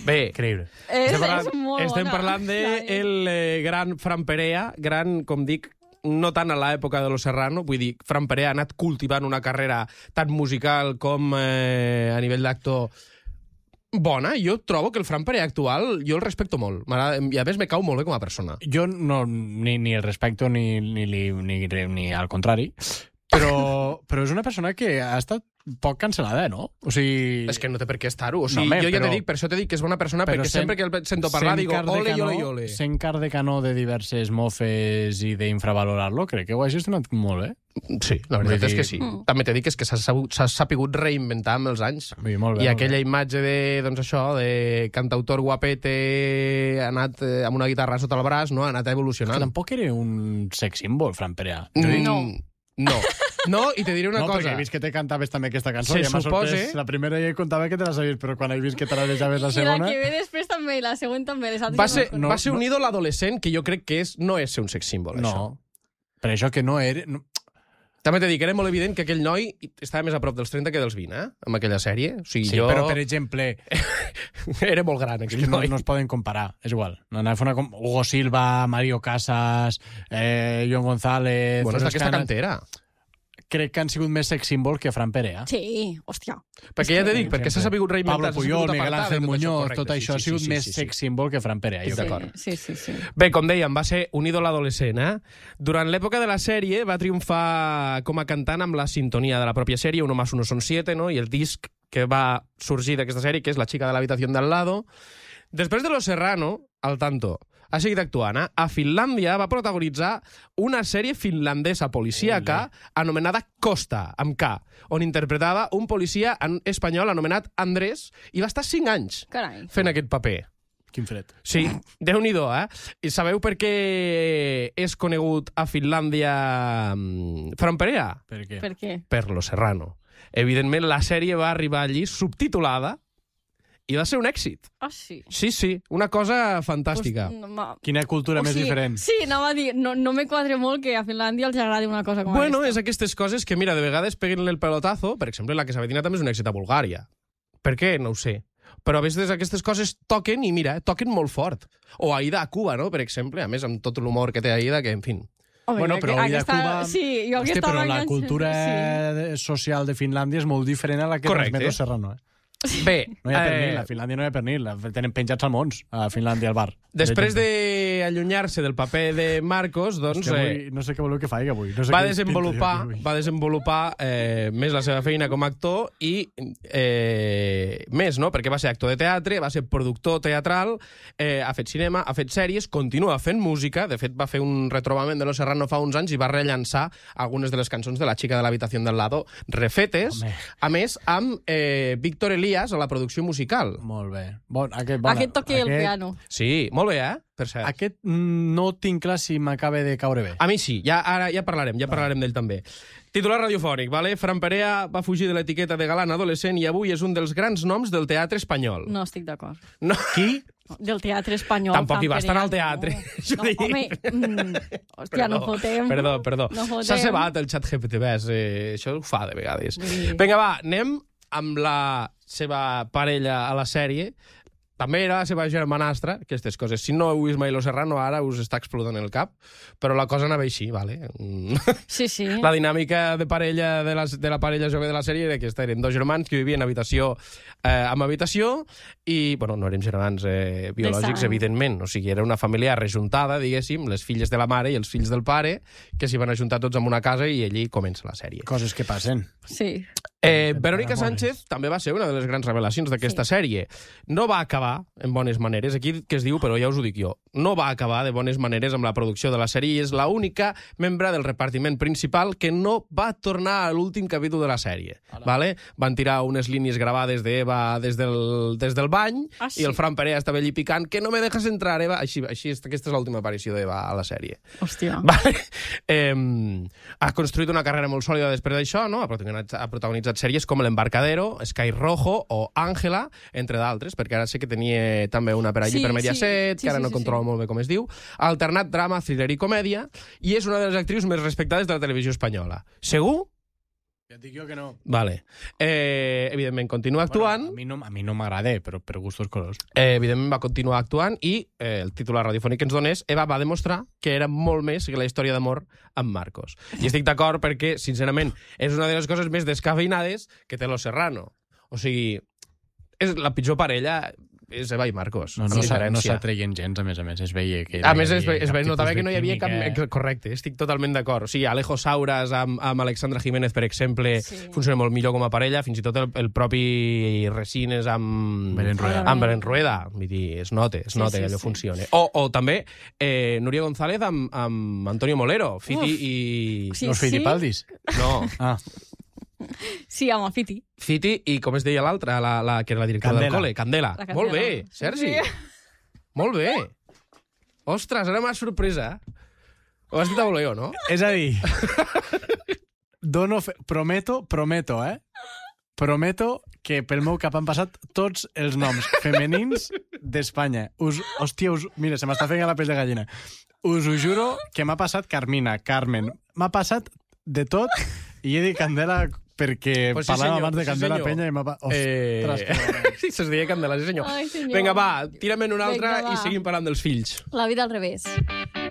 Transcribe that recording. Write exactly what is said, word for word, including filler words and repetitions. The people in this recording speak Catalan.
Bé, Increïble. És, estem parlant, és molt estem bona. parlant de Clar, el eh, gran Fran Perea, gran, com dic, no tant a l'època de Los Serrano, vull dir, Fran Perea ha anat cultivant una carrera tant musical com eh, a nivell d'actor bona. Jo trobo que el Fran Perea actual jo el respecto molt. M'agrada- I a més me cau molt bé com a persona. Jo no, ni, ni el respecto ni, ni, ni, ni, ni al contrari, però, però és una persona que ha estat poc cancel·lada, no? O sigui... És que no té per què estar-ho. O sigui, No, home, jo ja però- t'he dit, per això t'he dit que és bona persona, però perquè sent- sempre que el sento parlar sent digo, car de ole, canó- ole, ole. Sent car de canó de diverses mofes i d'infravalorar-lo, crec que ho ha gestionat molt bé. Sí, la veritat Vull és dir- que sí. També t'he dit que és que s'ha sabut- s'ha sapigut reinventar amb els anys. Vull dir, molt bé, I molt aquella bé. imatge de, doncs això, de cantautor guapete ha anat eh, amb una guitarra sota el braç, no? Ha anat Que evolucionant. tampoc era un sex symbol, Fran Perea. Mm, No. No. No, i te diré una no, cosa. perquè he vist que te cantaves també aquesta cançó. Se Ja m'ha supose- sorprès. La primera ja hi contava que te la sabies, però quan he vist que te la deixaves la I la segona... que ve després també, i la següent també. Les altres Va ser, no. no- va ser un no- ídol adolescent que jo crec que és, no és ser un sex symbol, això. No, per això que no era... No, També t'he dit que era molt evident que aquell noi estava més a prop dels trenta que dels vint, eh? Amb aquella sèrie. O sigui, sí, jo... però per exemple, Era molt gran, és aquell que no, noi. no es poden comparar, és igual. No, no, una com... Hugo Silva, Mario Casas, eh, Joan González... Bueno, tots és els d'aquesta que han- cantera. Crec que han sigut més sex symbol que Fran Perea. Sí, hòstia. Perquè ja t'he dit, perquè s'ha sabut reinventar. Pablo s'ha Puyol, sabut Miguel apartar Ángel de tot això, Muñoz, correcte, tot sí, això sí, ha sigut sí, més sí, sí. sex symbol que Fran Perea. Jo Estic crec. d'acord. Sí, sí, sí. Bé, com dèiem, va ser un ídol adolescent, eh? Durant l'època de la sèrie va triomfar com a cantant amb la sintonia de la pròpia sèrie, Uno más uno son siete, no? I el disc que va sorgir d'aquesta sèrie, que és La chica de l'habitació del lado. Després de Los Serrano, al tanto, ha seguit actuant. Eh? A Finlàndia va protagonitzar una sèrie finlandesa policíaca anomenada Costa, amb K, on interpretava un policia en- espanyol anomenat Andrés i va estar cinc anys Carai. fent aquest paper. Quin fred. Sí, déu-n'hi-do, eh? I sabeu per què és conegut a Finlàndia mm, Fran Perea? Per què? Per què? Per Lo Serrano. Evidentment, la sèrie va arribar allí subtitulada i va ser un èxit. Ah, sí. Sí, sí, una cosa fantàstica. Pues, no, ma- Quina cultura o més sigui, diferent. Sí, anava a dir, no, no me quadre molt que a Finlàndia els agradi una cosa com Bueno, és aquesta. aquestes coses que, mira, de vegades peguen el pelotazo. Per exemple, La que s'avetina també és un èxit a Bulgària. Per què? No ho sé. Però a vegades aquestes coses toquen i, mira, toquen molt fort. O Aida a Cuba, no?, per exemple, a més, amb tot l'humor que té Aida, que, en fi... Home, Bueno, però aqu- Aida aquesta, Cuba... Sí, jo Hòstia, aquesta però la enganxa- cultura Sí. de- social de Finlàndia és molt diferent a la que Correcte. transmet Lo Serrano. Eh? Bé, No hi ha pernil, eh, a Finlàndia no hi ha pernil. Tenen penjats salmons a Finlàndia al bar. després Per exemple. d'allunyar-se del paper de Marcos, doncs... Hòstia, eh, avui, no sé què voleu que faci avui. No sé va què desenvolupar, pinta jo avui. va desenvolupar eh, més la seva feina com a actor i eh, més, no? Perquè va ser actor de teatre, va ser productor teatral, eh, ha fet cinema, ha fet sèries, continua fent música. De fet, va fer un retrobament de Lo Serrano fa uns anys i va rellançar algunes de les cançons de La chica de l'habitació del lado refetes, Home. a més, amb eh, Víctor Elías a la producció musical. Molt bé. Bon, aquest, bona, Aquest toqui el aquest, piano. Sí, molt bé, eh? Per cert. Aquest mm, no tinc clar si m'acaba de caure bé. A mi sí, ja, ara ja parlarem, ja parlarem d'ell també. Titular radiofònic, vale? Fran Perea va fugir de l'etiqueta de galant adolescent i avui és un dels grans noms del teatre espanyol. No estic d'acord. No. Qui? Del teatre espanyol. Tampoc hi va Fran estar al Perea, teatre, No, això no dic. home, mm, hòstia, no fotem. Perdó, perdó. No fotem. S'ha cebat el xat G P T, ves, eh, això ho fa de vegades. Vull dir- Vinga, va, anem amb la seva parella a la sèrie. També era la seva germanastra, aquestes coses. Si no heu vist mai Lo Serrano, ara us està explotant el cap, però la cosa anava així, vale? Mm. Sí, sí. La dinàmica de parella de la, de la parella jove de la sèrie era aquesta. Eren dos germans que vivien habitació eh, amb habitació i, bueno, no eren germans eh, biològics, sang. evidentment. O sigui, era una família rejuntada, diguéssim, les filles de la mare i els fills del pare, que s'hi van ajuntar tots en una casa i allí comença la sèrie. Coses que passen. Sí. Eh, Per Verónica amores. Sánchez també va ser una de les grans revelacions d'aquesta Sí. sèrie. No va acabar en bones maneres, aquí que es diu, però ja us ho dic jo, no va acabar de bones maneres amb la producció de la sèrie i és l'única membre del repartiment principal que no va tornar a l'últim capítol de la sèrie. Vale? Van tirar unes línies gravades d'Eva des, del, des del bany Ah, sí? i el Fran Perea estava allí picant que no me dejes entrar, Eva. Així, així aquesta és l'última aparició d'Eva a la sèrie. Hòstia. Vale. Eh, ha construït una carrera molt sòlida després d'això, no? Ha protagonitzat, ha protagonitzat sèries com L'Embarcadero, Sky Rojo o Àngela, entre d'altres, perquè ara sé que tenia també una per allí Sí, per Mediaset, sí, que ara sí, no sí, controlo sí. molt bé com es diu. Ha alternat drama, thriller i comèdia, i és una de les actrius més respectades de la televisió espanyola. Segur? Ja et dic jo que no. Vale. Eh, evidentment, continua actuant. Bueno, a mi no, a mi no m'agrada, però per gustos colors. Eh, evidentment, va continuar actuant i eh, el titular radiofònic que ens donés, Eva va demostrar que era molt més que la història d'amor amb Marcos. I estic d'acord perquè, sincerament, és una de les coses més descafeinades que té Lo Serrano. O sigui, és la pitjor parella és Eva i Marcos. No, no, amb s'ha- no diferència. s'atreien gens, a més a més. Es veia que... A no més, hi es, havia ve- es cap ve, tipus notava de que no hi havia cap... química. Correcte, estic totalment d'acord. O sigui, Alejo Sauras amb, amb Alexandra Jiménez, per exemple, Sí. funciona molt millor com a parella, fins i tot el, el propi Resines amb... Belén Rueda. Amb Belén Rueda. Vull dir, es nota, es Sí, nota sí, que allò sí. funciona. O, o també eh, Núria González amb, amb Antonio Molero, Fiti Uf. i... Sí, Los Fittipaldis? No, Ah, Sí, amb el Fiti. Fiti i com es deia l'altra, la, la, que era la directora Candela. del col·le? Candela. La Candela. Molt bé, Sergi. Sí. Molt bé. Ostres, ara m'ha sorpresa. Ho has dit a voleo, no? és a dir, dono fe... prometo, prometo, eh? Prometo que pel meu cap han passat tots els noms femenins d'Espanya. Us, hòstia, us, mira, se m'està fent la pell de gallina. Us ho juro que m'ha passat Carmina, Carmen. M'ha passat de tot i he dit Candela perquè Pues sí, parlàvem senyor, abans de sí, Candela senyor. Penya i m'ha... pa- Eh... Ostres, que... sí, se'ls deia Candela, sí senyor. Ai, senyor. Vinga, va, tira'm en una altra Vinga, va. i seguim parlant dels fills. La vida al revés.